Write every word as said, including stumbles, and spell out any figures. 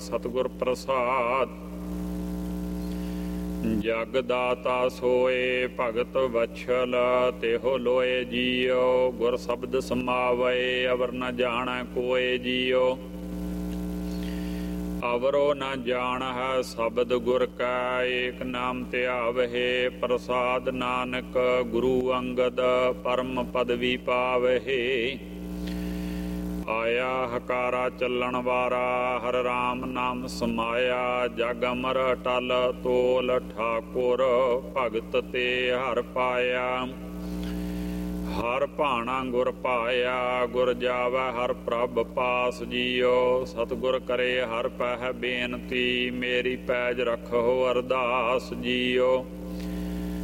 ਸਤਿਗੁਰ ਪ੍ਰਸਾਦ। ਜਗ ਦਾਤਾ ਸੋਏ ਭਗਤ ਵਛਲ, ਤਿਹੋ ਲੋਏ ਜੀਓ। ਗੁਰ ਸ਼ਬਦ ਸਮਾਵੈ ਅਵਰ ਨ ਜਾਣੈ ਕੋਇ ਜੀਓ। ਅਵਰੋ ਨ ਜਾਣਹਿ ਸ਼ਬਦ ਗੁਰ ਕੈ, ਏਕ ਨਾਮ ਧਿਆਵਹਿ ਪ੍ਰਸਾਦ ਨਾਨਕ। ਗੁਰੂ ਅੰਗਦ ਪਰਮ ਪਦਵੀ ਪਾਵਹਿ। ਆਇਆ ਹਕਾਰਾ ਚੱਲਣ ਵਾਰਾ, ਹਰ ਰਾਮ ਨਾਮ ਸਮਾਇਆ। ਜਗ ਅਮਰ ਅਟਲ ਤੋਲ ਠਾਕੁਰ, ਭਗਤ ਤੇ ਹਰ ਪਾਇਆ। ਹਰ ਭਾਣਾ ਗੁਰ ਪਾਇਆ, ਗੁਰ ਜਾਵੈ ਹਰ ਪ੍ਰਭ ਪਾਸ ਜੀਓ। ਸਤਿਗੁਰ ਕਰੇ ਹਰ ਪਹਿ ਬੇਨਤੀ, ਮੇਰੀ ਪੈਜ ਰਖੋ ਅਰਦਾਸ ਜੀਓ।